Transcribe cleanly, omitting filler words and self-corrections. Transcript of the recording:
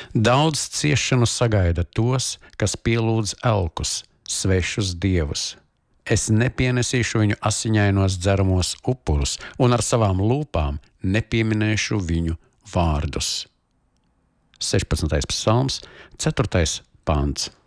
Daudz ciešanu sagaida tos, kas pielūdz elkus, svešus dievus. Es nepienesīšu viņu asiņainos dzeramos upurus, un ar savām lūpām nepieminēšu viņu vārdus. 16. psalms, 4. pants.